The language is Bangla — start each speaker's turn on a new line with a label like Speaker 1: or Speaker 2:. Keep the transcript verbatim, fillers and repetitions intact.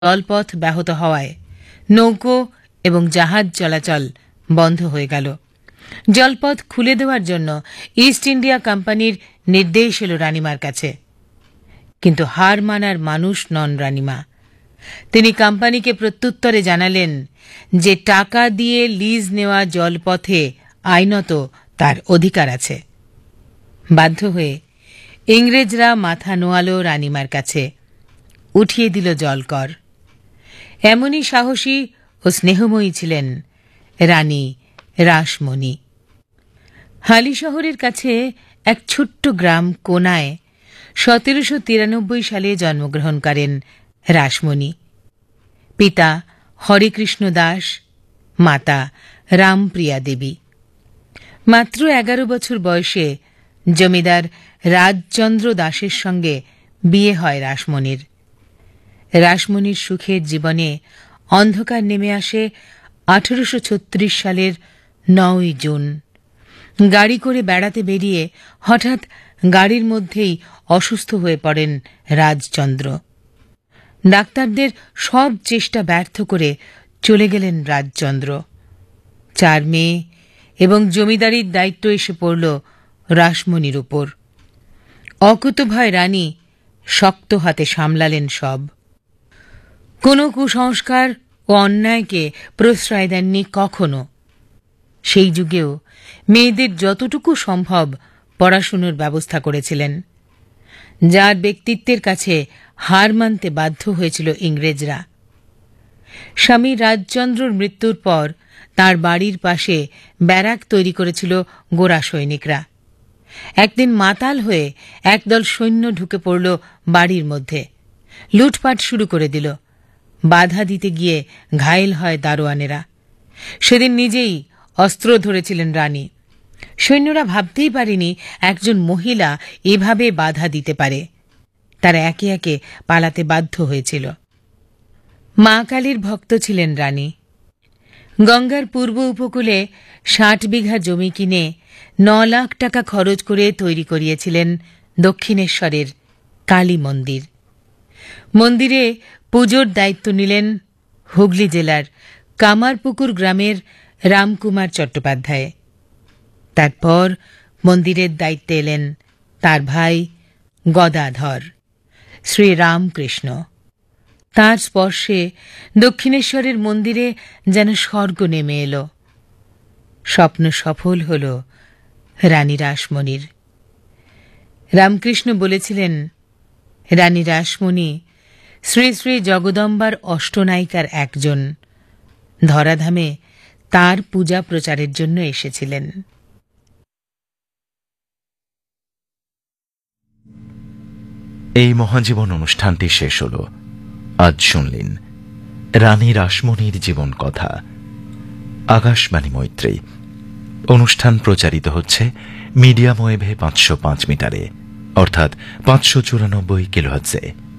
Speaker 1: জলপথ ব্যাহত হওয়ায় নৌকো এবং জাহাজ চলাচল বন্ধ হয়ে গেল। জলপথ খুলে দেওয়ার জন্য ইস্ট ইন্ডিয়া কোম্পানির নির্দেশ এল রানিমার কাছে, কিন্তু হার মানার মানুষ নন রানিমা। তিনি কোম্পানিকে প্রত্যুত্তরে জানালেন যে টাকা দিয়ে লিজ নেওয়া জলপথে আইনত তার অধিকার আছে। বাধ্য হয়ে ইংরেজরা মাথা নোয়ালো রানিমার কাছে, উঠিয়ে দিল জলকর। এমনই সাহসী ও স্নেহময়ী ছিলেন রানী রাসমণি। হালি শহরের কাছে এক ছোট্ট গ্রাম কোনায় সতেরোশো তিরানব্বই সালে জন্মগ্রহণ করেন রাসমণি। পিতা হরেকৃষ্ণ দাস, মাতা রামপ্রিয়া দেবী। মাত্র এগারো বছর বয়সে জমিদার রাজচন্দ্র দাসের সঙ্গে বিয়ে হয় রাসমণির। রাসমণির সুখের জীবনে অন্ধকার নেমে আসে আঠারোশো ছত্রিশ সালের নয়ই জুন। গাড়ি করে বেড়াতে বেরিয়ে হঠাৎ গাড়ির মধ্যেই অসুস্থ হয়ে পড়েন রাজচন্দ্র। ডাক্তারদের সব চেষ্টা ব্যর্থ করে চলে গেলেন রাজচন্দ্র। চার মেয়ে এবং জমিদারির দায়িত্ব এসে পড়ল রাসমণির উপর। অকুতোভয় রানী শক্ত হাতে সামলালেন সব। কোনো কুসংস্কার ও অন্যায়কে প্রশ্রয় দেননি কখনো। সেই যুগেও মেয়েদের যতটুকু সম্ভব পড়াশুনোর ব্যবস্থা করেছিলেন, যার ব্যক্তিত্বের কাছে হার মানতে বাধ্য হয়েছিল ইংরেজরা। স্বামী রাজচন্দ্রর মৃত্যুর পর তার বাড়ির পাশে ব্যারাক তৈরি করেছিল গোরা সৈনিকরা। একদিন মাতাল হয়ে একদল সৈন্য ঢুকে পড়ল বাড়ির মধ্যে, লুটপাট শুরু করে দিল। বাধা দিতে গিয়ে ঘায়েল হয় দারোয়ানেরা। সেদিন নিজেই অস্ত্র ধরেছিলেন রানী। সৈন্যরা ভাবতেই পারেনি একজন মহিলা এভাবে বাধা দিতে পারে। তারা একে একে পালাতে বাধ্য হয়েছিল। মা কালীর ভক্ত ছিলেন রানী। গঙ্গার পূর্ব উপকূলে ষাট বিঘা জমি কিনে ন লাখ টাকা খরচ করে তৈরি করিয়েছিলেন দক্ষিণেশ্বরের কালী মন্দির। মন্দিরে পুজোর দায়িত্ব নিলেন হুগলি জেলার কামারপুকুর গ্রামের রামকুমার চট্টোপাধ্যায়। তারপর মন্দিরের দায়িত্বে এলেন তার ভাই গদাধর, শ্রীরামকৃষ্ণ। তাঁর স্পর্শে দক্ষিণেশ্বরের মন্দিরে যেন স্বর্গ নেমে এলো। স্বপ্ন সফল হল রানী রাসমণির। রামকৃষ্ণ বলেছিলেন, রানী রাসমণি শ্রী শ্রী জগদম্বার অষ্টনায়িকার একজন। ধরাধামে তার পূজা প্রচারের জন্য এসেছিলেন।
Speaker 2: এই মহাজীবন অনুষ্ঠানটি শেষ হল। আজ শুনলেন রানী রাসমণির জীবন কথা। আকাশবাণী মৈত্রী অনুষ্ঠান প্রচারিত হচ্ছে মিডিয়াম ওয়েভে পাঁচশো পাঁচ মিটারে, অর্থাৎ পাঁচশো চুরানব্বই কিলোহার্টজে।